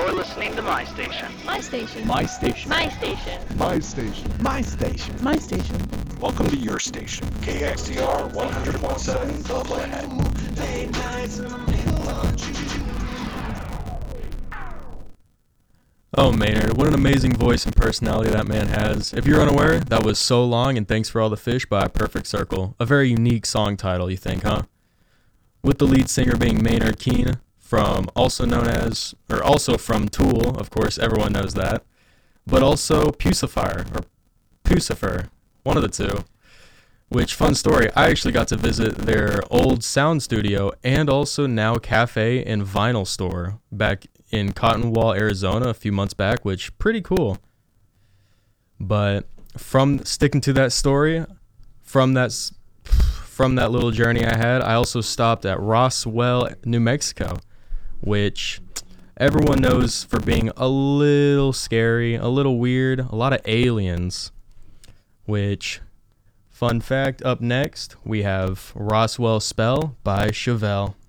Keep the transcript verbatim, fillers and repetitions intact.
listening to My Station. My station. My station. My station. My station. My station. My station. Welcome to your station, K X T R one hundred point seven Dublin. Oh, Maynard, what an amazing voice and personality that man has. If you're unaware, that was So Long and Thanks for All the Fish by Perfect Circle. A very unique song title, you think, huh? With the lead singer being Maynard Keen, from also known as, or also from Tool, of course, everyone knows that, but also Pucifer, or Pucifer, one of the two. Which, fun story, I actually got to visit their old sound studio and also now cafe and vinyl store back in Cottonwall, Arizona a few months back, which pretty cool. But from sticking to that story, from that from that little journey I had, I also stopped at Roswell, New Mexico, which everyone knows for being a little scary, a little weird, a lot of aliens. Which, fun fact, up next we have Roswell Spell by Chevelle.